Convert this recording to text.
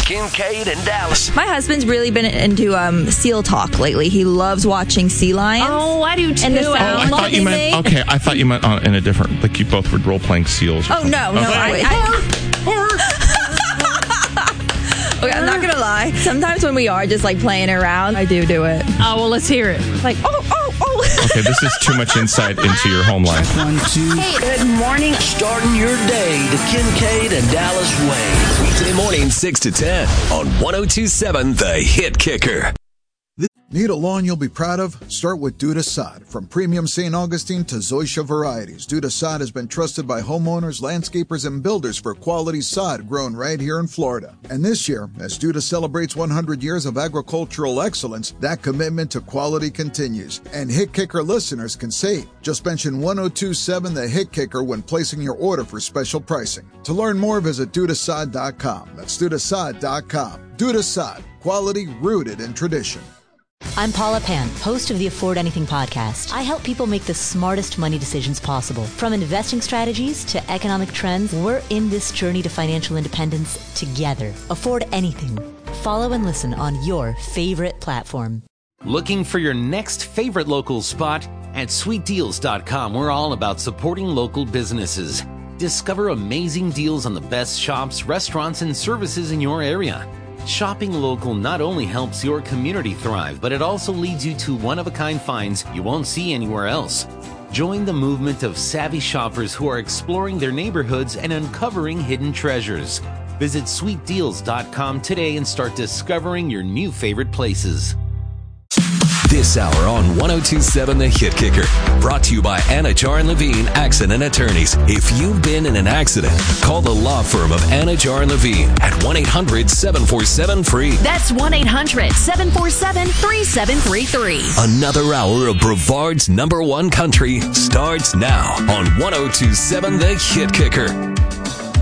Kincaid and Dallas. My husband's really been into seal talk lately. He loves watching sea lions. Oh, I do too. And the sound I thought you meant, okay, I thought you meant in a different, like you both were role-playing seals. Oh, no. Okay, I'm not going to lie. Sometimes when we are just like playing around, I do it. Oh, well, let's hear it. Like, oh. Okay, this is too much insight into your home life. 1, 2. Hey, good morning. Starting your day the Kincaid and Dallas way. Weekday morning, 6 to 10 on 102.7 The Hit Kicker. Need a lawn you'll be proud of? Start with Duda Sod. From premium St. Augustine to Zoysia varieties, Duda Sod has been trusted by homeowners, landscapers, and builders for quality sod grown right here in Florida. And this year, as Duda celebrates 100 years of agricultural excellence, that commitment to quality continues. And Hit Kicker listeners can save. Just mention 102.7 The Hit Kicker when placing your order for special pricing. To learn more, visit dudasod.com. That's dudasod.com. Duda Sod. Quality rooted in tradition. I'm Paula Pan, host of the Afford Anything podcast. I help people make the smartest money decisions possible. From investing strategies to economic trends, we're in this journey to financial independence together. Afford Anything. Follow and listen on your favorite platform. Looking for your next favorite local spot? At sweetdeals.com, we're all about supporting local businesses. Discover amazing deals on the best shops, restaurants, and services in your area. Shopping local not only helps your community thrive, but it also leads you to one-of-a-kind finds you won't see anywhere else. Join the movement of savvy shoppers who are exploring their neighborhoods and uncovering hidden treasures. Visit sweetdeals.com today and start discovering your new favorite places. This hour on 102.7 The Hit Kicker. Brought to you by Anajar and Levine Accident Attorneys. If you've been in an accident, call the law firm of Anajar and Levine at 1-800-747-FREE. That's 1-800-747-3733. Another hour of Brevard's #1 country starts now on 102.7 The Hit Kicker.